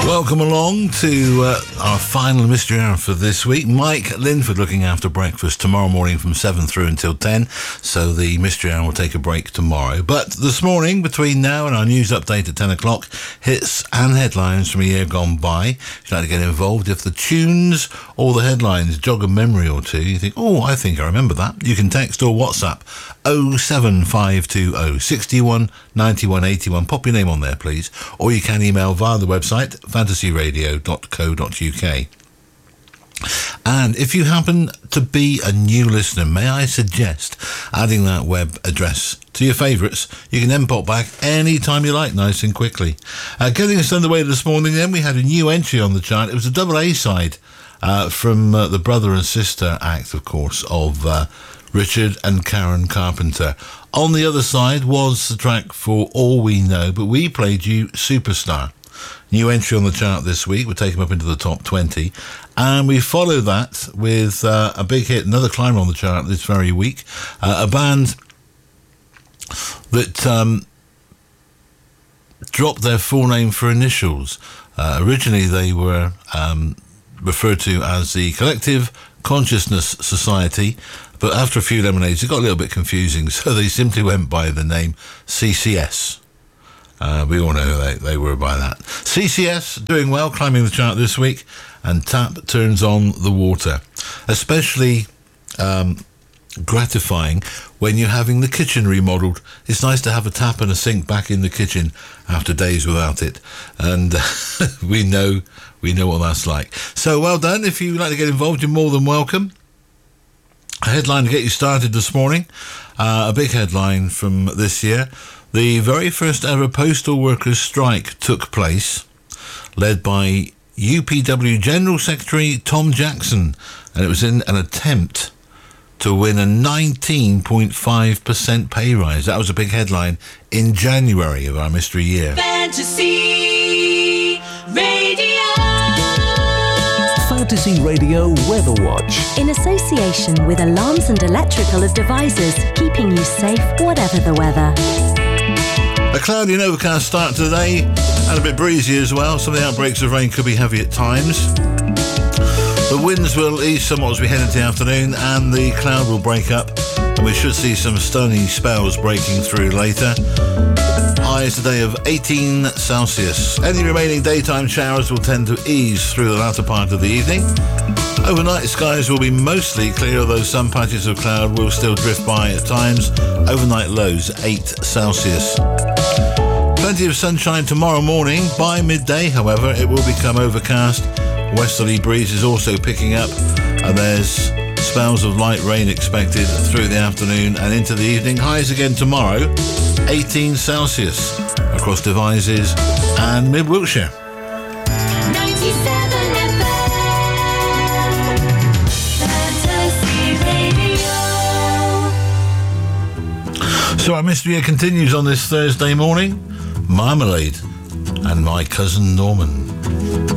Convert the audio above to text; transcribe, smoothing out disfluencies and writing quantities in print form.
Welcome along to our final Mystery Hour for this week. Mike Linford looking after breakfast tomorrow morning from 7 through until 10. So the Mystery Hour will take a break tomorrow. But this morning, between now and our news update at 10 o'clock, hits and headlines from a year gone by. If you'd like to get involved, if the tunes or the headlines jog a memory or two, you think, oh, I think I remember that, you can text or WhatsApp 07520 61 91 81. Pop your name on there, please. Or you can email via the website, fantasyradio.co.uk. And if you happen to be a new listener, may I suggest adding that web address to your favourites. You can then pop back any time you like, nice and quickly. Getting us underway this morning then, we had a new entry on the chart. It was a double A side from the brother and sister act, of course, of Richard and Karen Carpenter. On the other side was the track For All We Know, but we played you Superstar. New entry on the chart this week. We'll take them up into the top 20. And we follow that with a big hit, another climber on the chart this very week. A band that dropped their full name for initials. Originally they were referred to as the Collective Consciousness Society, but after a few lemonades it got a little bit confusing, so they simply went by the name CCS. We all know who they were by that. CCS doing well, climbing the chart this week, and Tap Turns on the Water. Especially gratifying when you're having the kitchen remodelled. It's nice to have a tap and a sink back in the kitchen after days without it, and we know what that's like. So well done. If you'd like to get involved, you're more than welcome. A headline to get you started this morning, a big headline from this year. The very first ever postal workers' strike took place, led by UPW General Secretary Tom Jackson, and it was in an attempt to win a 19.5% pay rise. That was a big headline in January of our mystery year. Fantasy Radio. Fantasy Radio Weather Watch. In association with Alarms and Electrical Devices, keeping you safe whatever the weather. A cloudy and overcast start today, and a bit breezy as well. Some of the outbreaks of rain could be heavy at times. The winds will ease somewhat as we head into the afternoon, and the cloud will break up, and we should see some stony spells breaking through later. Highs today of 18 Celsius. Any remaining daytime showers will tend to ease through the latter part of the evening. Overnight skies will be mostly clear, although some patches of cloud will still drift by at times. Overnight lows 8 Celsius. Plenty of sunshine tomorrow morning. By midday, however, it will become overcast. Westerly breeze is also picking up, and there's spells of light rain expected through the afternoon and into the evening. Highs again tomorrow, 18 Celsius across Devizes and Mid-Wiltshire. 97 FM. Fantasy Radio. So our mystery year continues on this Thursday morning. Marmalade and My Cousin Norman.